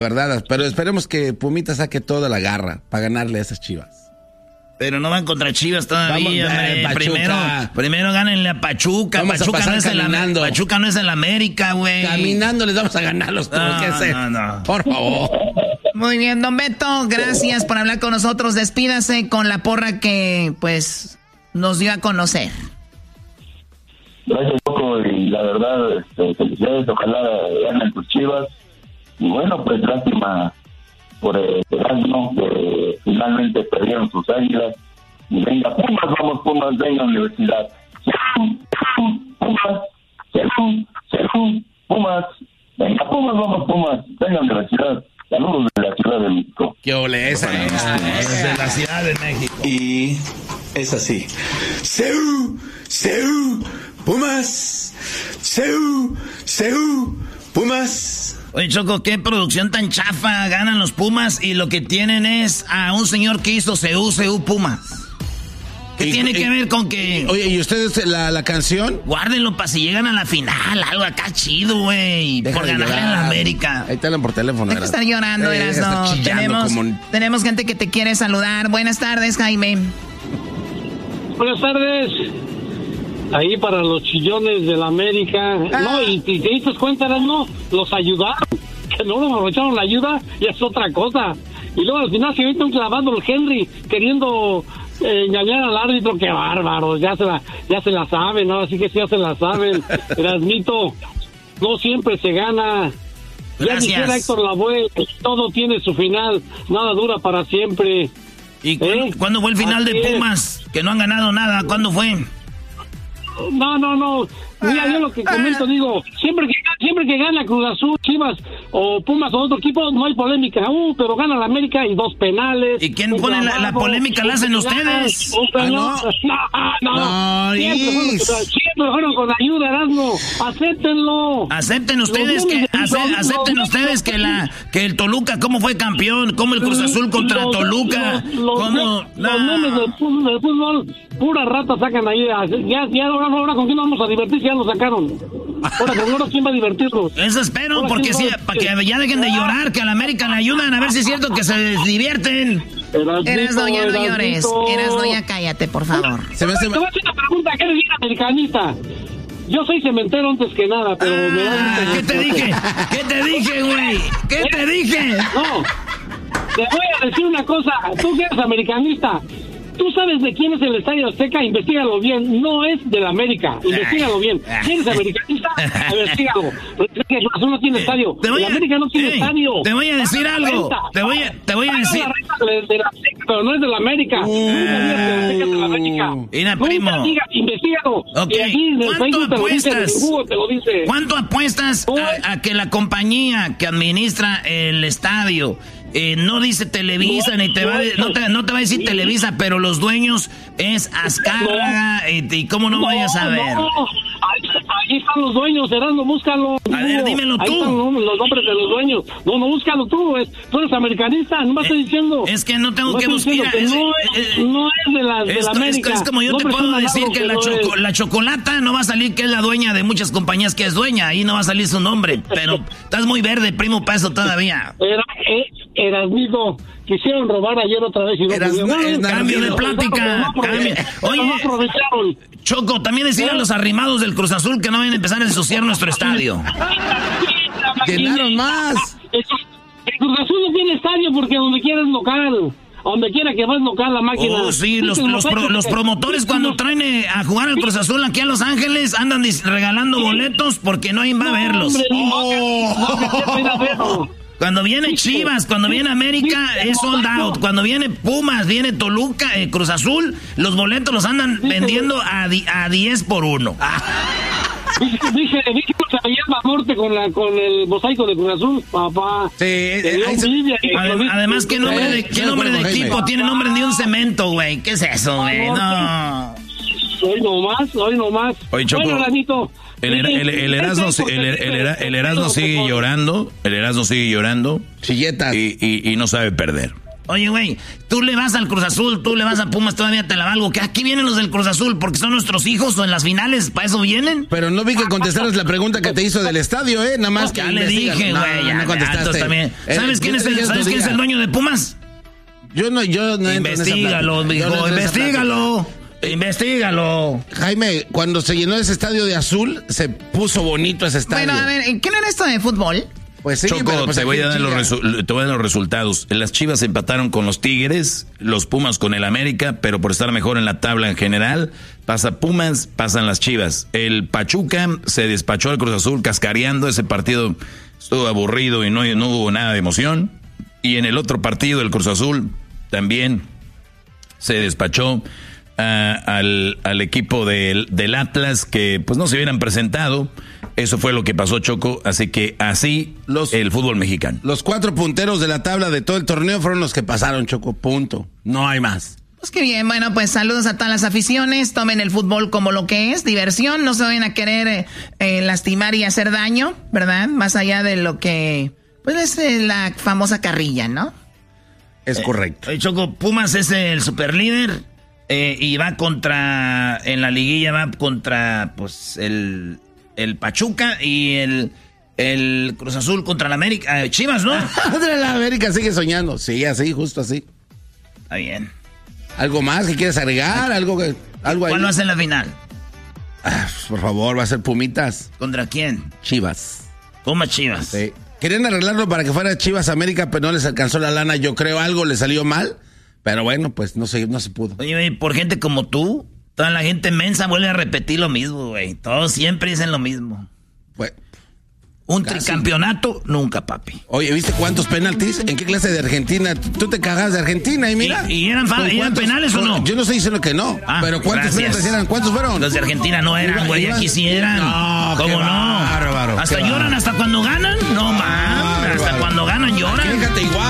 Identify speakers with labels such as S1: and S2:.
S1: verdad, pero esperemos que Pumita saque toda la garra para ganarle a esas Chivas.
S2: Pero no van contra Chivas todavía. Primero gánenle a Pachuca. Pachuca no es el América, güey.
S1: Caminando les vamos a ganar los
S2: No.
S1: Por favor.
S3: Muy bien, don Beto, gracias por hablar con nosotros. Despídase con la porra que, pues, nos dio a conocer.
S4: Gracias, Choco, y la verdad, felicidades, ojalá ganen tus Chivas. Y bueno, pues lástima por el Erasmo, que finalmente perdieron sus Águilas. Y venga, Pumas, venga, Universidad. Pumas, venga, Pumas, venga, Universidad. Saludos de la Ciudad de México.
S1: ¡Qué ole esa!
S2: De la Ciudad de México.
S5: Y es así. ¡Seu! ¡Pumas! ¡Seu! ¡Pumas!
S2: Oye, Choco, qué producción tan chafa. Ganan los Pumas y lo que tienen es a un señor que hizo CU Pumas. ¿Qué tiene que ver con que...?
S1: Oye, ¿y ustedes la canción?
S2: Guárdenlo para si llegan a la final. Algo acá chido, güey. Por ganarle a la América.
S1: Ahí te hablan por teléfono.
S3: Deja de estar llorando, Erasno. Tenemos gente que te quiere saludar. Buenas tardes, Jaime.
S6: Buenas tardes. Ahí para los chillones de la América. No, y te diste cuenta, no, los ayudaron. Que no nos aprovecharon la ayuda y es otra cosa. Y luego al final se mete un clavado el Henry queriendo engañar al árbitro. Qué bárbaro, ya se la saben, ¿no? Así que sí, ya se la saben. Erasmito, no siempre se gana.
S2: Gracias.
S6: Ya dijera Héctor Lavoe, todo tiene su final, nada dura para siempre.
S2: ¿Y cuándo fue el final de Pumas? Que no han ganado nada, ¿cuándo fue?
S6: No. Mira, yo lo que comento, digo, siempre que gana Cruz Azul, Chivas o Pumas o otro equipo, no hay polémica. Pero gana la América y 2 penales.
S2: ¿Y quién pone la polémica? ¿La hacen ustedes?
S6: No. Siempre fueron con ayuda, Erasmo. Acéptenlo.
S2: Acepten ustedes que el Toluca, ¿cómo fue campeón? ¿Cómo el Cruz Azul contra Toluca?
S6: Los memes del fútbol, pura rata sacan ahí. Ya ahora con quién vamos a divertir, ya lo sacaron. Ahora ¿quién va a divertirlos?
S2: Eso espero, porque sí, para que ya dejen de llorar, que a la América le ayudan, a ver si es cierto que se divierten.
S3: Erasno, ya no llores. Erasno, ya cállate, por favor.
S6: Te voy a hacer una pregunta, ¿qué eres bien americanista? Yo soy cementero antes que nada, pero me da...
S2: ¿Qué te dije? ¿Qué te dije, güey? ¿Qué te dije?
S6: No, te voy a decir una cosa, tú que eres americanista, tú sabes de quién es el Estadio Azteca, investígalo bien, no es de la América, investígalo bien. ¿Quién es americanista? Investígalo. Porque el Azul no tiene estadio, la América no tiene estadio.
S2: Te voy a decir algo, te voy a decir...
S6: Pero no es de la América.
S2: Mira, primo.
S6: Investígalo.
S2: Okay. ¿Cuánto apuestas a que la compañía que administra el estadio no dice Televisa, ni te va no te va a decir Televisa, pero los dueños es Azcárraga, y cómo no vayas a ver?
S6: Ahí están los dueños, Erasmo, búscalo.
S2: A ver, dímelo tú.
S6: Ahí están los nombres de los dueños. No, búscalo tú, tú eres americanista, no me estoy diciendo.
S2: Es que no tengo que buscar.
S6: No es de la América.
S2: Es como yo te puedo decir que la Chocolata no va a salir que es la dueña de muchas compañías que es dueña, ahí no va a salir su nombre, pero estás muy verde, primo, para eso todavía.
S6: Erasmito, quisieron robar ayer otra vez y no
S2: cambio de plática. Oye, Choco, también decirle a los arrimados del Cruz Azul que no vayan a empezar a ensuciar nuestro estadio.
S1: Llenaron más.
S6: El Cruz Azul no tiene estadio porque donde quiera es local. Donde quiera que vas local la máquina.
S2: Oh, sí, los promotores cuando traen a jugar al Cruz Azul aquí a Los Ángeles andan regalando boletos porque no hay va a verlos. Cuando viene Chivas, cuando viene América, es sold out. Cuando viene Pumas, viene Toluca, Cruz Azul, los boletos los andan vendiendo a 10 por 1.
S6: Dije que se veía más norte con el mosaico de Cruz Azul, papá.
S1: Sí,
S2: además, ¿qué nombre de equipo tiene nombre de un cemento, güey? ¿Qué es eso, güey? No.
S6: Hoy nomás.
S2: Oye, Choco.
S6: Bueno, Ranito.
S2: El Erasmo sigue llorando. El Erasmo sigue llorando.
S1: Chilletas.
S2: Y no sabe perder. Oye, güey, tú le vas al Cruz Azul, tú le vas a Pumas, todavía te la valgo. Que aquí vienen los del Cruz Azul porque son nuestros hijos o en las finales, ¿para eso vienen?
S1: Pero no vi que contestaras la pregunta que te hizo del estadio, Nada más que
S2: ya le dije, güey, ya
S1: contestaste.
S2: También. ¿Sabes quién es el dueño de Pumas?
S1: Yo no
S2: Investígalo, mijo, investígalo.
S1: Jaime, cuando se llenó ese estadio de azul, se puso bonito ese estadio.
S3: Bueno, a ver, ¿qué no era esto de fútbol?
S1: Pues sí,
S2: Choco,
S1: pero pues
S2: te voy a dar los resultados. Las Chivas empataron con los Tigres, los Pumas con el América, pero por estar mejor en la tabla en general, pasa Pumas, pasan las Chivas. El Pachuca se despachó al Cruz Azul cascareando, ese partido estuvo aburrido y no hubo nada de emoción. Y en el otro partido, el Cruz Azul también se despachó al equipo del Atlas, que pues no se hubieran presentado. Eso fue lo que pasó, Choco, así que así el fútbol mexicano.
S1: Los 4 punteros de la tabla de todo el torneo fueron los que pasaron, Choco, punto. No hay más.
S3: Pues qué bien, bueno, pues saludos a todas las aficiones, tomen el fútbol como lo que es, diversión, no se vayan a querer lastimar y hacer daño, ¿verdad? Más allá de lo que, pues es la famosa carrilla, ¿no?
S1: Es correcto.
S2: Choco, Pumas es el superlíder y va en la liguilla va contra, pues, el Pachuca y el Cruz Azul contra el América. Chivas, ¿no?
S1: La América sigue soñando. Sí, así, justo así.
S2: Está bien.
S1: ¿Algo más que quieres agregar? ¿Algo ahí?
S2: ¿Cuál va a ser la final?
S1: Por favor, va a ser Pumitas.
S2: ¿Contra quién?
S1: Chivas.
S2: Pumas Chivas.
S1: Sí. Querían arreglarlo para que fuera Chivas América, pero no les alcanzó la lana. Yo creo algo le salió mal. Pero bueno, pues no se pudo.
S2: Oye, por gente como tú, toda la gente mensa vuelve a repetir lo mismo, güey. Todos siempre dicen lo mismo.
S1: Pues,
S2: un tricampeonato, nunca, papi.
S1: Oye, ¿viste cuántos penaltis? ¿En qué clase de Argentina? Tú te cagas de Argentina y mira.
S2: ¿Y eran penales o no?
S1: Yo no estoy diciendo que no. Pero ¿cuántos penaltis eran? ¿Cuántos fueron?
S2: Los de Argentina no eran, güey. Aquí sí eran.
S1: No,
S2: ¿cómo no?
S1: Bárbaro,
S2: ¿Hasta lloran hasta cuando ganan? No, mames. Hasta cuando ganan lloran.
S1: Fíjate igual.